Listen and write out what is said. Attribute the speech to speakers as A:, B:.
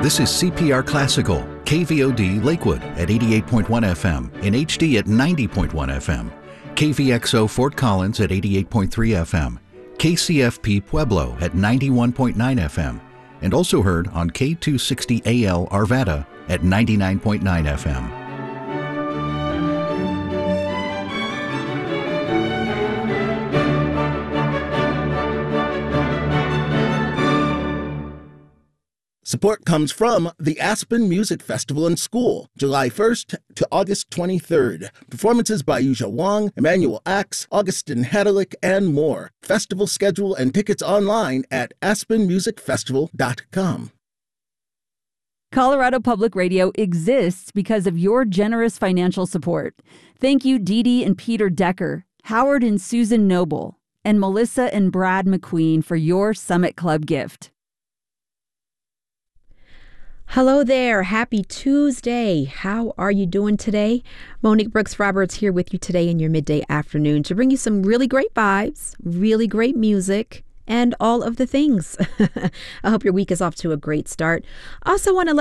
A: This is CPR Classical, KVOD Lakewood at 88.1 FM and HD at 90.1 FM. KVXO Fort Collins at 88.3 FM. KCFP Pueblo at 91.9 FM. And also heard on K260AL Arvada at 99.9 FM.
B: Support comes from the Aspen Music Festival and School, July 1st to August 23rd. Performances by Yuja Wang, Emmanuel Axe, Augustin Hadalick, and more. Festival schedule and tickets online at aspenmusicfestival.com.
C: Colorado Public Radio exists because of your generous financial support. Thank you, Dee Dee and Peter Decker, Howard and Susan Noble, and Melissa and Brad McQueen for your Summit Club gift.
D: Hello there. Happy Tuesday. How are you doing today? Monique Brooks Roberts here with you today in your midday afternoon to bring you some really great vibes, really great music, and all of the things. I hope your week is off to a great start. Also want to let